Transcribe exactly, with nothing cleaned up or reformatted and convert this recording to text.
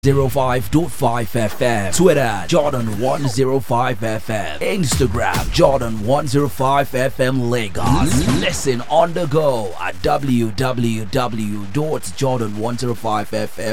oh five point five F M, Twitter Jordan one oh five F M, Instagram Jordan one oh five F M Lagos. Listen on the go at w w w dot jordan one oh five f m